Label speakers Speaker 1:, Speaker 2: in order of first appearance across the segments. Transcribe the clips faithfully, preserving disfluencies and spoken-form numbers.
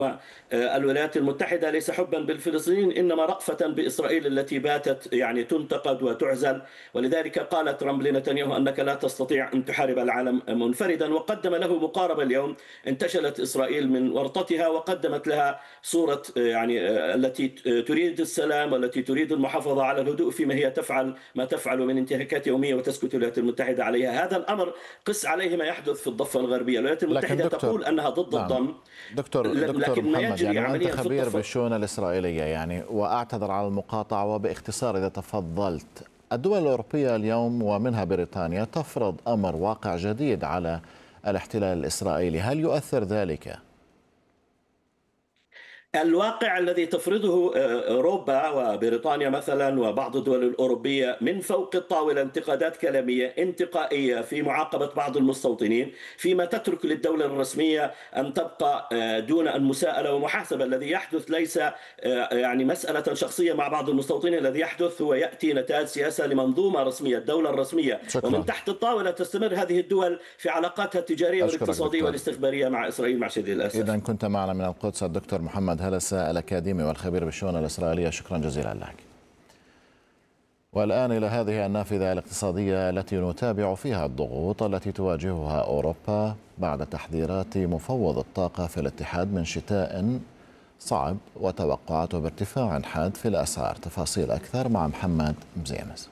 Speaker 1: الولايات المتحدة ليس حبا بالفلسطينيين، إنما رأفة بإسرائيل التي باتت يعني تنتقد وتعزل. ولذلك قال ترامب لنتنياهو أنك لا تستطيع أن تحارب العالم منفردا، وقدم له مقاربة اليوم. انتشلت إسرائيل من ورطتها وقدمت لها صورة يعني التي تريد السلام والتي تريد المحافظة على الهدوء، فيما هي تفعل ما تفعل من انتهاكات يومية وتسكت الولايات المتحدة عليها. هذا الأمر قس عليه ما يحدث في الضفة الغربية. الولايات
Speaker 2: لكن
Speaker 1: المتحدة
Speaker 2: دكتور،
Speaker 1: تقول أنها ضد
Speaker 2: نعم
Speaker 1: الضم،
Speaker 2: دكتور دكتور
Speaker 1: لكن ما
Speaker 2: محمد،
Speaker 1: يجري
Speaker 2: يعني وأنت
Speaker 1: عمليا في
Speaker 2: خبير
Speaker 1: الضفة.
Speaker 2: بالشؤون الإسرائيلية، يعني وأعتذر على المقاطعة وباختصار إذا تفضلت. الدول الأوروبية اليوم ومنها بريطانيا تفرض أمر واقع جديد على الاحتلال الإسرائيلي، هل يؤثر ذلك؟
Speaker 1: الواقع الذي تفرضه أوروبا وبريطانيا مثلا وبعض الدول الأوروبية من فوق الطاولة انتقادات كلامية انتقائية في معاقبة بعض المستوطنين، فيما تترك للدولة الرسمية أن تبقى دون المساءلة ومحاسبة. الذي يحدث ليس يعني مسألة شخصية مع بعض المستوطنين، الذي يحدث هو يأتي نتاج سياسة لمنظومة رسمية، الدولة الرسمية، ومن
Speaker 2: شكرا.
Speaker 1: تحت الطاولة تستمر هذه الدول في علاقاتها التجارية
Speaker 2: أشكرك
Speaker 1: والاقتصادية
Speaker 2: دكتور.
Speaker 1: والاستخبارية مع إسرائيل مع شديد الأسف.
Speaker 2: إذا كنت معنا من القدس الدكتور محمد هلسة الأكاديمي والخبير بالشؤون الإسرائيلية، شكرا جزيلا لك. والآن إلى هذه النافذة الاقتصادية التي نتابع فيها الضغوط التي تواجهها أوروبا بعد تحذيرات مفوض الطاقة في الاتحاد من شتاء صعب وتوقعاته بارتفاع حاد في الأسعار. تفاصيل أكثر مع محمد مزينس.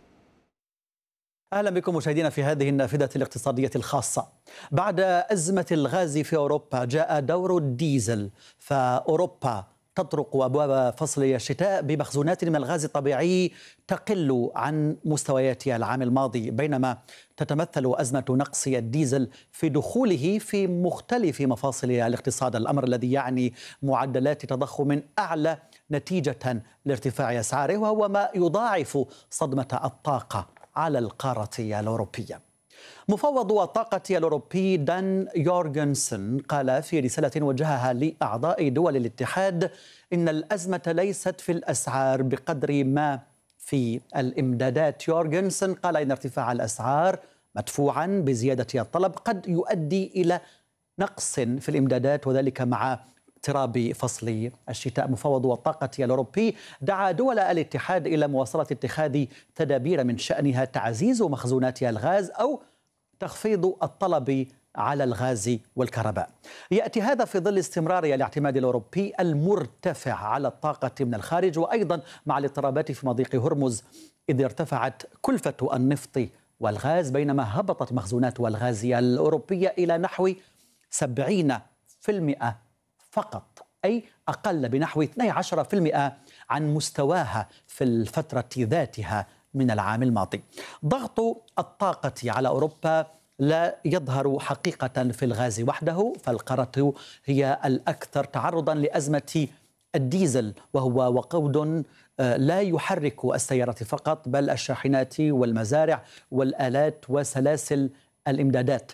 Speaker 3: أهلا بكم مشاهدينا في هذه النافذة الاقتصادية الخاصة. بعد أزمة الغاز في أوروبا جاء دور الديزل، فأوروبا تطرق أبواب فصل الشتاء بمخزونات من الغاز الطبيعي تقل عن مستوياتها العام الماضي، بينما تتمثل أزمة نقص الديزل في دخوله في مختلف مفاصل الاقتصاد، الأمر الذي يعني معدلات تضخم أعلى نتيجة لارتفاع أسعاره، وهو ما يضاعف صدمة الطاقة على القارة الأوروبية. مفوض الطاقة الأوروبي دان يورغنسون قال في رسالة وجهها لأعضاء دول الاتحاد إن الأزمة ليست في الأسعار بقدر ما في الإمدادات. يورغنسون قال إن ارتفاع الأسعار مدفوعا بزيادة الطلب قد يؤدي إلى نقص في الإمدادات، وذلك مع اقتراب فصل الشتاء. مفوض الطاقة الأوروبي دعا دول الاتحاد إلى مواصلة اتخاذ تدابير من شأنها تعزيز مخزونات الغاز أو تخفيض الطلب على الغاز والكهرباء. يأتي هذا في ظل استمرار الاعتماد الأوروبي المرتفع على الطاقة من الخارج، وأيضا مع الاضطرابات في مضيق هرمز، إذ ارتفعت كلفة النفط والغاز، بينما هبطت مخزونات الغاز الأوروبية إلى نحو سبعين بالمئة فقط، أي أقل بنحو اثني عشر بالمئة عن مستواها في الفترة ذاتها من العام الماضي. ضغط الطاقة على أوروبا لا يظهر حقيقة في الغاز وحده، فالقارة هي الأكثر تعرضا لأزمة الديزل، وهو وقود لا يحرك السيارات فقط بل الشاحنات والمزارع والآلات وسلاسل الإمدادات،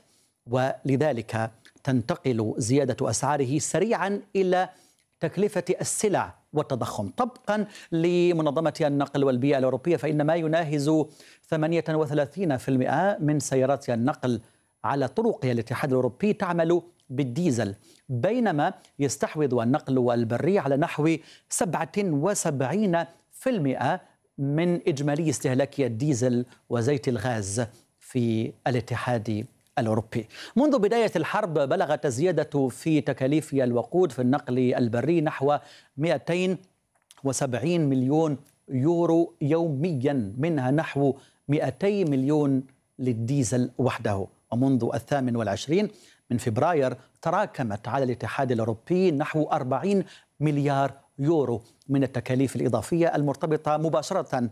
Speaker 3: ولذلك تنتقل زيادة أسعاره سريعا إلى تكلفة السلع والتضخم. طبقا لمنظمة النقل والبيئة الأوروبية، فإن ما يناهز ثمانية وثلاثين بالمئة من سيارات النقل على طرق الاتحاد الأوروبي تعمل بالديزل، بينما يستحوذ النقل البري على نحو سبعة وسبعين بالمئة من إجمالي استهلاك الديزل وزيت الغاز في الاتحاد الأوروبي. منذ بداية الحرب بلغت الزيادة في تكاليف الوقود في النقل البري نحو مئتين وسبعين مليون يورو يوميا، منها نحو مئتي مليون للديزل وحده. ومنذ الثامن والعشرين من فبراير تراكمت على الاتحاد الأوروبي نحو أربعين مليار يورو من التكاليف الإضافية المرتبطة مباشرة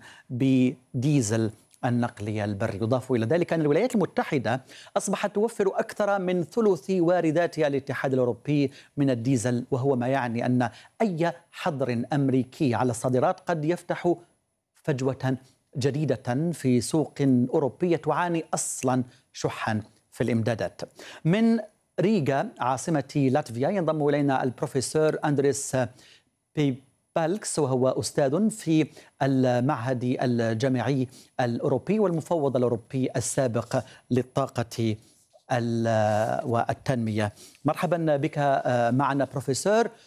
Speaker 3: بديزل النقل البري. يضاف إلى ذلك أن الولايات المتحدة أصبحت توفر أكثر من ثلث واردات الاتحاد الأوروبي من الديزل، وهو ما يعني أن أي حظر أمريكي على الصادرات قد يفتح فجوة جديدة في سوق أوروبية تعاني أصلا شحا في الإمدادات. من ريغا عاصمة لاتفيا ينضم إلينا البروفيسور أندريس بي بالكس، وهو أستاذ في المعهد الجامعي الأوروبي والمفوض الأوروبي السابق للطاقة والتنمية. مرحبا بك معنا بروفيسور.